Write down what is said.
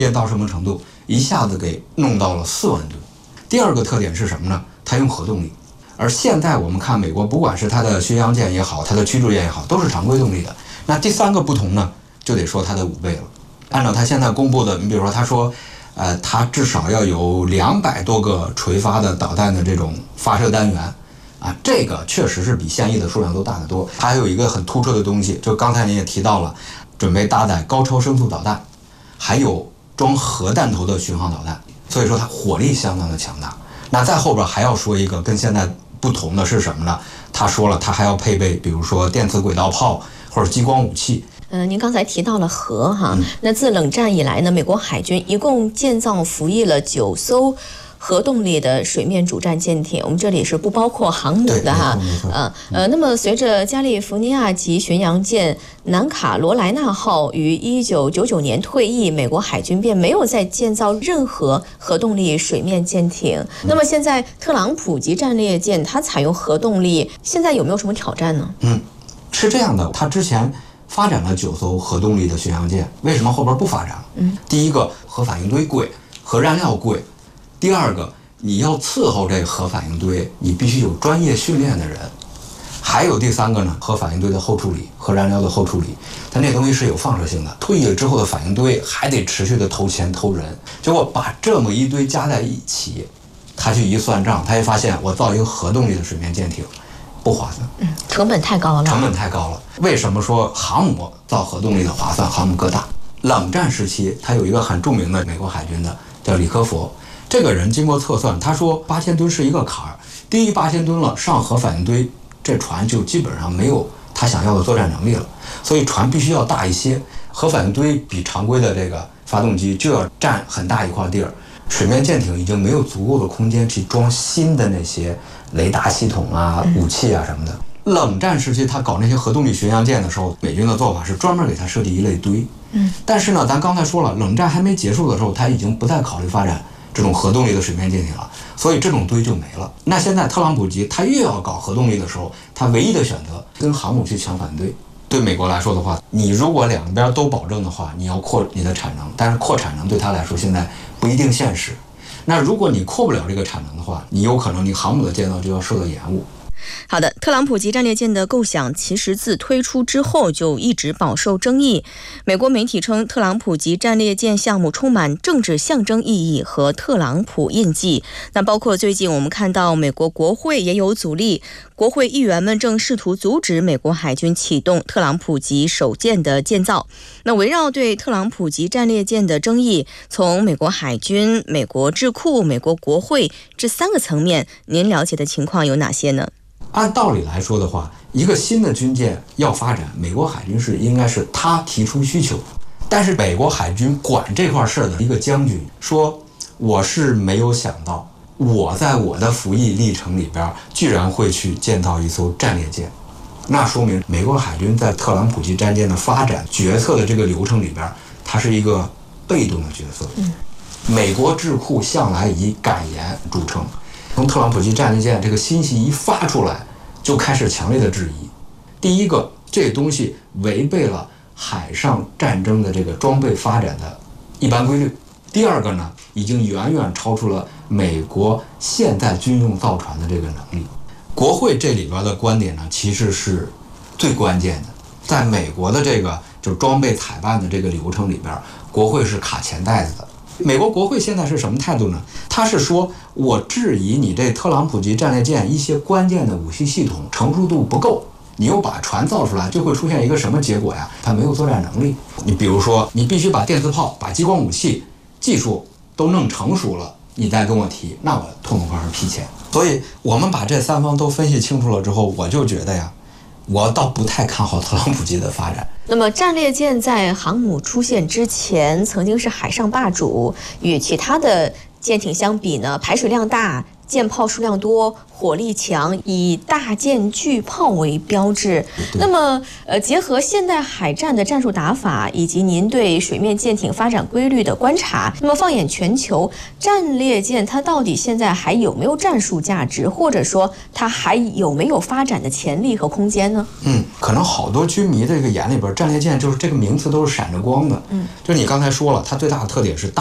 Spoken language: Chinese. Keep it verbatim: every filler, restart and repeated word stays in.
变到什么程度？一下子给弄到了四万吨。第二个特点是什么呢？它用核动力。而现在我们看美国，不管是它的巡洋舰也好，它的驱逐舰也好，都是常规动力的。那第三个不同呢，就得说它的五倍了。按照它现在公布的，你比如说他说，呃，它至少要有两百多个垂发的导弹的这种发射单元，啊，这个确实是比现役的数量都大得多。它还有一个很突出的东西，就刚才您也提到了，准备搭载高超声速导弹，还有装核弹头的巡航导弹，所以说它火力相当的强大。那在后边还要说一个跟现在不同的是什么呢？他说了，他还要配备，比如说电磁轨道炮或者激光武器。 呃，您刚才提到了核哈，嗯、那自冷战以来呢，美国海军一共建造服役了九艘核动力的水面主战舰艇，我们这里是不包括航母的哈。呃呃，那么随着加利福尼亚级巡洋舰南卡罗来纳号于一九九九年退役，美国海军便没有再建造任何核动力水面舰艇。嗯、那么现在特朗普级战列舰它采用核动力，现在有没有什么挑战呢？ 嗯，是这样的，它之前发展了九艘核动力的巡洋舰，为什么后边不发展了？嗯，第一个核反应堆贵，核燃料贵。第二个，你要伺候这核反应堆，你必须有专业训练的人。还有第三个呢，核反应堆的后处理，核燃料的后处理，它那东西是有放射性的，退役了之后的反应堆还得持续的投钱投人。结果把这么一堆加在一起，他去一算账，他一发现我造一个核动力的水面舰艇不划算， 嗯，成本太高了， 成本太高了。为什么说航母造核动力的划算？航母个大。冷战时期，他有一个很著名的美国海军的叫李科佛。这个人经过测算，他说八千吨是一个坎儿，低于八千吨了，上核反应堆，这船就基本上没有他想要的作战能力了。所以船必须要大一些，核反应堆比常规的这个发动机就要占很大一块地儿。水面舰艇已经没有足够的空间去装新的那些雷达系统啊、武器啊什么的。冷战时期，他搞那些核动力巡洋舰的时候，美军的做法是专门给他设计一类堆。嗯，但是呢，咱刚才说了，冷战还没结束的时候，他已经不再考虑发展这种核动力的水面舰艇了，所以这种堆就没了。那现在特朗普级他又要搞核动力的时候，他唯一的选择跟航母去抢反堆。对美国来说的话，你如果两边都保证的话，你要扩你的产能，但是扩产能对他来说现在不一定现实。那如果你扩不了这个产能的话，你有可能你航母的建造就要受到延误。 好的，特朗普级战列舰的构想其实自推出之后就一直饱受争议。美国媒体称，特朗普级战列舰项目充满政治象征意义和特朗普印记。那包括最近我们看到美国国会也有阻力，国会议员们正试图阻止美国海军启动特朗普级首舰的建造。那围绕对特朗普级战列舰的争议，从美国海军、美国智库、美国国会这三个层面，您了解的情况有哪些呢？ 按道理来说的话，一个新的军舰要发展，美国海军是应该是他提出需求，但是美国海军管这块事儿的一个将军说，我是没有想到，我在我的服役历程里边居然会去建造一艘战列舰，那说明美国海军在特朗普级战舰的发展决策的这个流程里边，它是一个被动的角色。嗯，美国智库向来以敢言著称。从特朗普级战列舰这个信息一发出来，就开始强烈的质疑。第一个，这东西违背了海上战争的这个装备发展的一般规律。第二个呢，已经远远超出了美国现代军用造船的这个能力。国会这里边的观点呢，其实是最关键的。在美国的这个就是装备采办的这个流程里边，国会是卡钱袋子的。美国国会现在是什么态度呢？他是说，我质疑你这特朗普级战列舰一些关键的武器系统成熟度不够，你又把船造出来，就会出现一个什么结果呀？它没有作战能力。你比如说，你必须把电磁炮、把激光武器技术都弄成熟了，你再跟我提，那我痛痛快快批钱。所以我们把这三方都分析清楚了之后，我就觉得呀，我倒不太看好特朗普级的发展。 那么战列舰在航母出现之前曾经是海上霸主，与其他的舰艇相比呢，排水量大， 舰炮数量多、火力强，以大舰巨炮为标志。那么，呃，结合现代海战的战术打法，以及您对水面舰艇发展规律的观察，那么放眼全球，战列舰它到底现在还有没有战术价值，或者说它还有没有发展的潜力和空间呢？ 嗯，可能好多军迷的这个眼里边，战列舰就是这个名词都是闪着光的。嗯，就你刚才说了，它最大的特点是大。